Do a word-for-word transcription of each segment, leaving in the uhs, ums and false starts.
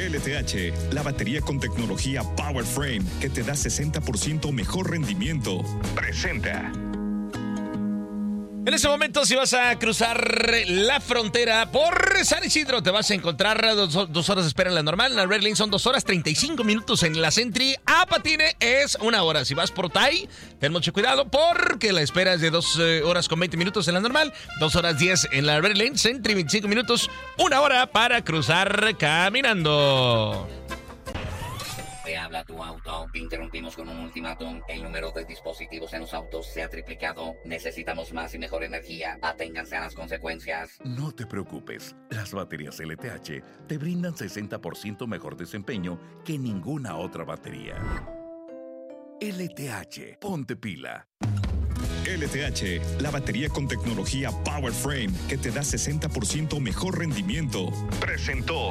L T H, la batería con tecnología Power Frame que te da sesenta por ciento mejor rendimiento. Presenta. En este momento, si vas a cruzar la frontera por San Isidro, te vas a encontrar dos, dos horas de espera en la normal. En la Red Lane son dos horas treinta y cinco minutos. En la Sentry a Patine es una hora. Si vas por Tai, ten mucho cuidado porque la espera es de dos eh, horas con veinte minutos en la normal, dos horas diez en la Red Lane, Sentry veinticinco minutos, una hora para cruzar caminando. Te habla tu auto. Interrumpimos con un ultimátum. El número de dispositivos en los autos se ha triplicado. Necesitamos más y mejor energía. Aténganse a las consecuencias. No te preocupes. Las baterías L T H te brindan sesenta por ciento mejor desempeño que ninguna otra batería. L T H, ponte pila. L T H, la batería con tecnología Power Frame que te da sesenta por ciento mejor rendimiento. Presentó.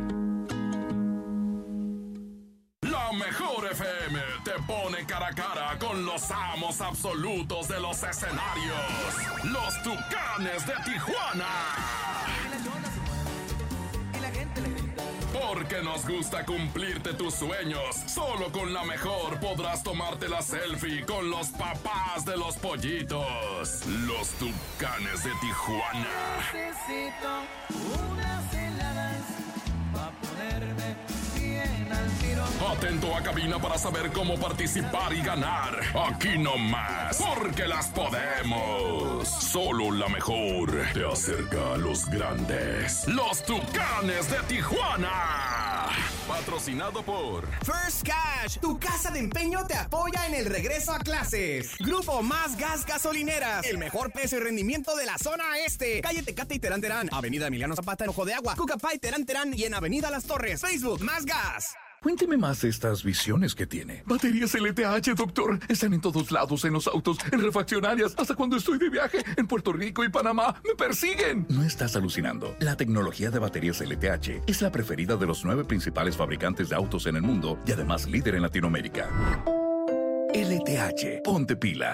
La mejor F M te pone cara a cara con los amos absolutos de los escenarios. Los Tucanes de Tijuana. Porque nos gusta cumplirte tus sueños. Solo con la mejor podrás tomarte la selfie con los papás de los pollitos. Los Tucanes de Tijuana. Necesito unas heladas para ponerme bien al tiro. Atento a cabina para saber cómo participar y ganar. Aquí nomás, porque las podemos. Solo la mejor te acerca a los grandes. Los Tucanes de Tijuana. Patrocinado por First Cash, tu casa de empeño te apoya en el regreso a clases. Grupo Más Gas Gasolineras, el mejor precio y rendimiento de la zona este. Calle Tecate y Terán Terán, Avenida Emiliano Zapata en Ojo de Agua, Cucapay, Terán Terán y en Avenida Las Torres. Facebook Más Gas. Cuénteme más de estas visiones que tiene. Baterías L T H, doctor. Están en todos lados, en los autos, en refaccionarias. Hasta cuando estoy de viaje en Puerto Rico y Panamá, ¡me persiguen! No estás alucinando. La tecnología de baterías L T H es la preferida de los nueve principales fabricantes de autos en el mundo y además líder en Latinoamérica. L T H, ponte pila.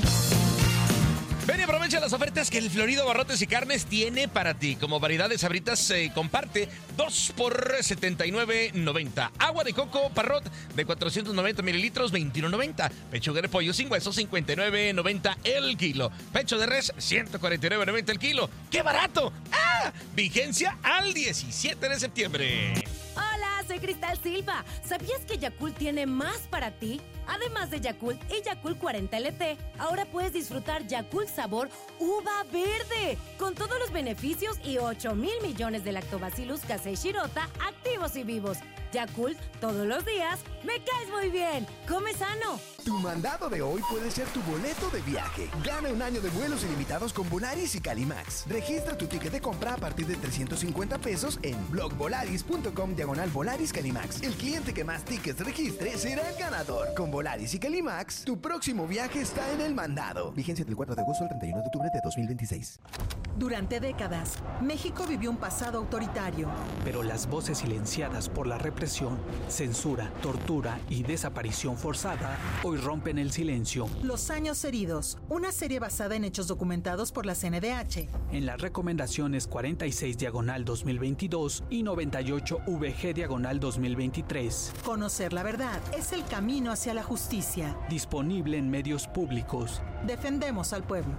Ven y aprovecha las ofertas que el Florido Barrotes y Carnes tiene para ti. Como variedad de sabritas se eh, comparte dos por setenta y nueve noventa. Agua de coco Parrot de cuatrocientos noventa mililitros, veintiuno noventa. Pechuga de pollo sin hueso, cincuenta y nueve noventa el kilo. Pecho de res, ciento cuarenta y nueve noventa el kilo. ¡Qué barato! ¡Ah! Vigencia al diecisiete de septiembre. Hola, soy Cristal Silva. ¿Sabías que Yakult tiene más para ti? Además de Yakult y Yakult cuarenta L T, ahora puedes disfrutar Yakult sabor uva verde, con todos los beneficios y ocho mil millones de lactobacillus casei shirota activos y vivos. Yakult, todos los días, me caes muy bien. Come sano. Tu mandado de hoy puede ser tu boleto de viaje. Gana un año de vuelos ilimitados con Volaris y Calimax. Registra tu ticket de compra a partir de trescientos cincuenta pesos en blogvolaris.com diagonal Volaris Calimax. El cliente que más tickets registre será el ganador. Con Volaris y Calimax, tu próximo viaje está en el mandado. Vigencia del cuatro de agosto al treinta y uno de octubre de dos mil veintiséis. Durante décadas, México vivió un pasado autoritario. Pero las voces silenciadas por la represión, censura, tortura y desaparición forzada hoy rompen el silencio. Los años heridos, una serie basada en hechos documentados por la C N D H. En las recomendaciones cuarenta y seis diagonal dos mil veintidós y noventa y ocho V G diagonal dos mil veintitrés. Conocer la verdad es el camino hacia la justicia. Disponible en medios públicos. Defendemos al pueblo.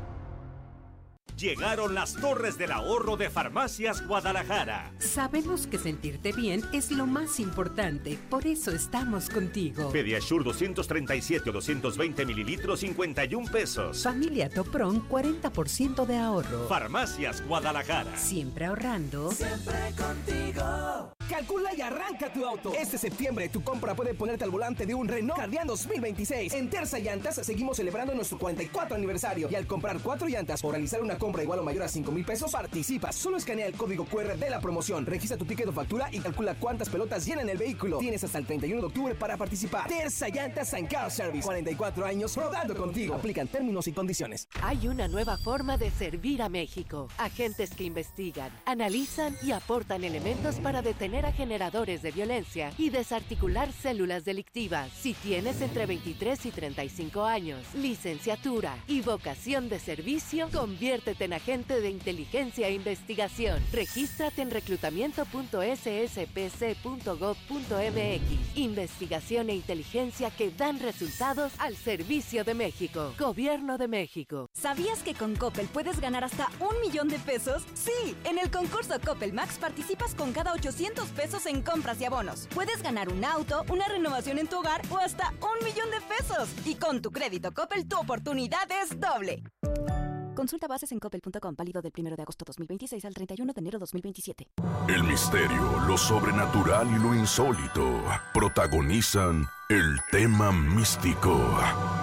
Llegaron las Torres del Ahorro de Farmacias Guadalajara. Sabemos que sentirte bien es lo más importante, por eso estamos contigo. Pediasure doscientos treinta y siete o doscientos veinte mililitros, cincuenta y un pesos. Familia Topron, cuarenta por ciento de ahorro. Farmacias Guadalajara. Siempre ahorrando. Siempre contigo. Calcula y arranca tu auto. Este septiembre tu compra puede ponerte al volante de un Renault Cardian dos mil veintiséis. En Terza Llantas seguimos celebrando nuestro cuarenta y cuatro aniversario. Y al comprar cuatro llantas o realizar una compra igual o mayor a cinco mil pesos, participas. Solo escanea el código cu erre de la promoción, registra tu ticket o factura y calcula cuántas pelotas llenan el vehículo. Tienes hasta el treinta y uno de octubre para participar. Terza Llantas and Car Service. cuarenta y cuatro años rodando contigo. Aplican términos y condiciones. Hay una nueva forma de servir a México. Agentes que investigan, analizan y aportan elementos para detener contra generadores de violencia y desarticular células delictivas. Si tienes entre veintitrés y treinta y cinco años, licenciatura y vocación de servicio, conviértete en agente de inteligencia e investigación. Regístrate en reclutamiento punto s s p c punto gov punto m x. Investigación e inteligencia que dan resultados al servicio de México. Gobierno de México. ¿Sabías que con Coppel puedes ganar hasta un millón de pesos? Sí, en el concurso Coppel Max participas con cada ochocientos pesos en compras y abonos. Puedes ganar un auto, una renovación en tu hogar o hasta un millón de pesos. Y con tu crédito Coppel, tu oportunidad es doble. Consulta bases en coppel punto com, válido del primero de agosto dos mil veintiséis al treinta y uno de enero dos mil veintisiete. El misterio, lo sobrenatural y lo insólito protagonizan el tema místico.